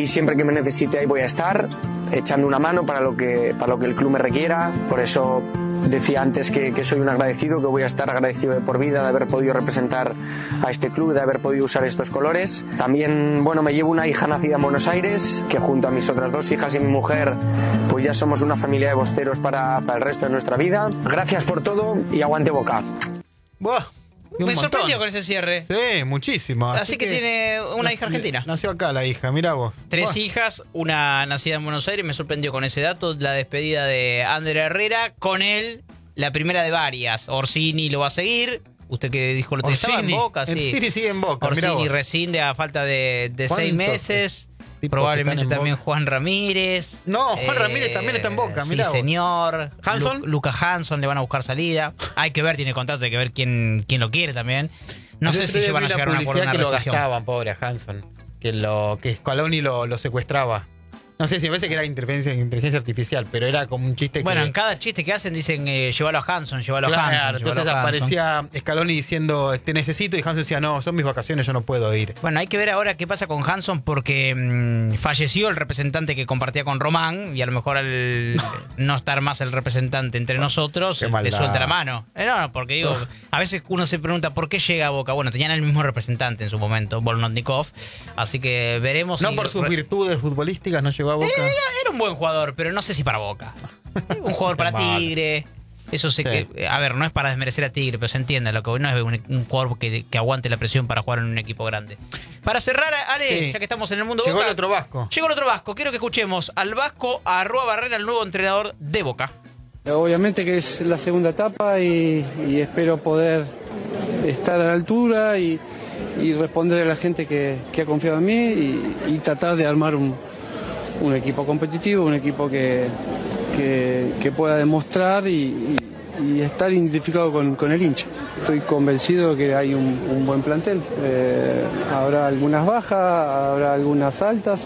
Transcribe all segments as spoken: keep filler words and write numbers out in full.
y siempre que me necesite ahí voy a estar, echando una mano para lo que, para lo que el club me requiera. Por eso decía antes que, que soy un agradecido, que voy a estar agradecido de por vida de haber podido representar a este club, de haber podido usar estos colores. También, bueno, me llevo una hija nacida en Buenos Aires, que junto a mis otras dos hijas y mi mujer, pues ya somos una familia de bosteros para, para el resto de nuestra vida. Gracias por todo y aguante Boca. Buah, Me montón. sorprendió con ese cierre. Sí, muchísimo. Así, Así que, que tiene una nació- hija argentina. Nació acá la hija, mirá vos. Tres Buah. hijas, una nacida en Buenos Aires, me sorprendió con ese dato, la despedida de Ander Herrera, con él la primera de varias. Orsini lo va a seguir, usted que dijo lo que estaba en Orsini. Boca, sí. Orsini sigue en Boca, mirá Orsini vos. rescinde a falta de, de seis ¿Cuántos meses, tipos probablemente que están en también Boca? Juan Ramírez. No, Juan Ramírez también está en Boca, mirá Sí, vos. señor. ¿Hanson? Lu- Luca Hanson le van a buscar salida. Hay que ver, tiene contrato, hay que ver quién, quién lo quiere también. No El sé otro si día se van a vi llegar a una un acuerdo publicidad de que una lo rescisión. gastaban, pobre a Hanson. Que, lo, que Scaloni lo, lo secuestraba. No sé si a veces que era interferencia, inteligencia artificial, pero era como un chiste Bueno, que... en cada chiste que hacen dicen eh, llévalo a Hanson, llévalo a Claro, Hanson. llévalo entonces a Hanson. aparecía Scaloni diciendo, te necesito, y Hanson decía, no, son mis vacaciones, yo no puedo ir. Bueno, hay que ver ahora qué pasa con Hanson porque mmm, falleció el representante que compartía con Román y a lo mejor al no estar más el representante entre nosotros Qué le maldad. suelta la mano. Eh, no, no, porque digo, a veces uno se pregunta por qué llega a Boca. Bueno, tenían el mismo representante en su momento, Volnotnikov, así que veremos No si por sus re- virtudes futbolísticas no llegó a Boca. Era, era un buen jugador, pero no sé si para Boca. Un jugador para Mal. Tigre. Eso sé Sí. que. A ver, no es para desmerecer a Tigre, pero se entiende lo que no es un, un jugador que, que aguante la presión para jugar en un equipo grande. Para cerrar, Ale, Sí. ya que estamos en el mundo Llegó Boca. el otro vasco. Llegó el otro Vasco. Quiero que escuchemos al Vasco, a Arroa Barrera, el nuevo entrenador de Boca. Obviamente que es la segunda etapa y, y espero poder estar a la altura y, y responder a la gente que, que ha confiado en mí y, y tratar de armar un, un equipo competitivo, un equipo que, que, que pueda demostrar y, y- y estar identificado con, con el hincha. Estoy convencido que hay un, un buen plantel. Eh, habrá algunas bajas, habrá algunas altas,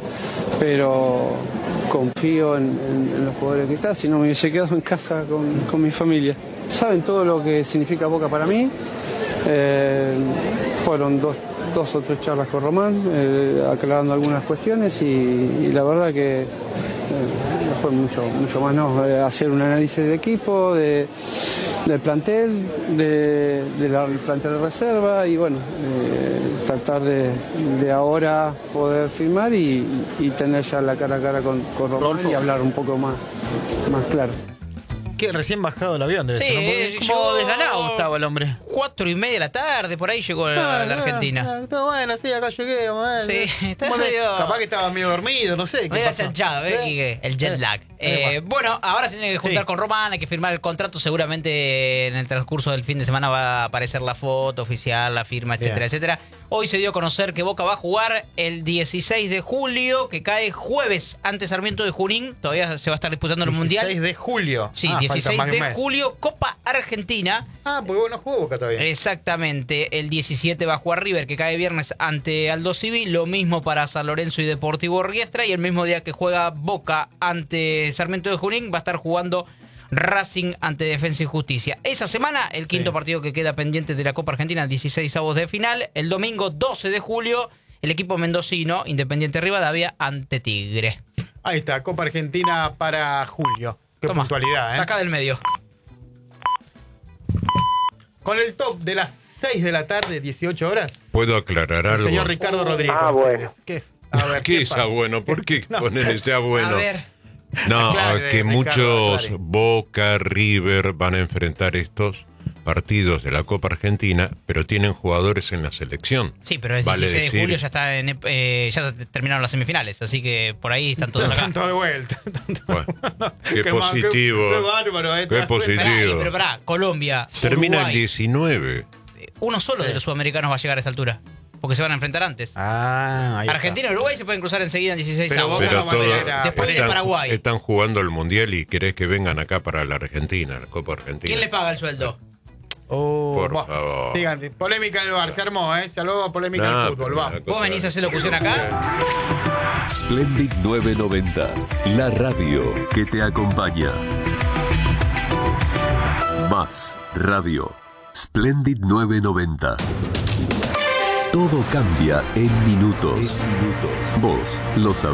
pero confío en, en- en los jugadores que están, si no me hubiese quedado en casa con, con mi familia. Saben todo lo que significa Boca para mí. Eh, fueron dos, dos o tres charlas con Román, eh, aclarando algunas cuestiones y, y la verdad que eh, fue mucho, mucho más, ¿no? Eh, hacer un análisis del equipo, de, del plantel, de, de la, del plantel de reserva y bueno, eh, tratar de, de ahora poder firmar y, y tener ya la cara a cara con, con Román Rodolfo. y hablar un poco más, más claro. Que recién bajado el avión debe Sí, ser, ¿no? Porque eh, como llegó- desganado estaba el hombre. Cuatro y media de la tarde, por ahí llegó la, la Argentina. Ah, está bueno, sí, acá llegué. Bueno. Sí, está Como de- medio- Capaz que estaba medio dormido, no sé. ¿qué Medio pasó? chanchado, ¿eh? Quique? El jet lag. Eh, Eh, bueno, ahora se tiene que juntar Sí. con Román, hay que firmar el contrato. Seguramente en el transcurso del fin de semana va a aparecer la foto oficial, la firma, etcétera, Bien. etcétera. Hoy se dio a conocer que Boca va a jugar el dieciséis de julio, que cae jueves ante Sarmiento de Junín. Todavía se va a estar disputando el Mundial. dieciséis de julio. Sí, Ah, falta dieciséis más un de mes. julio, Copa Argentina. Ah, porque vos no jugó Boca todavía. Exactamente, el diecisiete va a jugar River, que cae viernes ante Aldo Civi, lo mismo para San Lorenzo y Deportivo Riestra, y el mismo día que juega Boca ante Sarmiento de Junín va a estar jugando Racing ante Defensa y Justicia. Esa semana, el quinto Sí. partido que queda pendiente de la Copa Argentina, dieciséis avos de final. El domingo doce de julio, el equipo mendocino, Independiente Rivadavia, ante Tigre. Ahí está, Copa Argentina para julio. Qué Toma, puntualidad, ¿eh? saca del medio. Con el top de las seis de la tarde, dieciocho horas, ¿Puedo aclarar el algo? señor Ricardo Rodríguez. Ah, bueno. ¿Qué? A ver, ¿Qué ¿qué sea pasa? bueno? ¿Por qué No. poner sea bueno? A ver, No, Aclare, que Ricardo, muchos aclare. Boca, River van a enfrentar estos partidos de la Copa Argentina, pero tienen jugadores en la selección. sí, pero el Vale dieciséis de decir- julio ya está en, eh, ya terminaron las semifinales, así que por ahí están todos acá. Tanto de vuelta. Bueno, qué Qué ma- positivo. Qué, qué bárbaro, ¿eh? Qué ¿Te das cuenta? positivo. Pará, pero pará, Colombia, Termina Uruguay, el diecinueve. uno solo Sí. de los sudamericanos va a llegar a esa altura, porque se van a enfrentar antes. Ah, ahí está. Avos y Uruguay se pueden cruzar enseguida en dieciséis Pero avos. Boca Pero no va a todo- tener a- Después viene están, Paraguay. están jugando el Mundial y querés que vengan acá para la Argentina, la Copa Argentina. ¿Quién le paga el sueldo? Oh, Por buah. favor. Sigan, polémica en el bar, se armó, ¿eh? Se armó polémica en Nah, el fútbol, pero va. una ¿Vos cosa- venís a hacer locución acá? Splendid novecientos noventa, la radio que te acompaña. Más radio. Splendid novecientos noventa. Todo cambia en minutos. Vos lo sabés.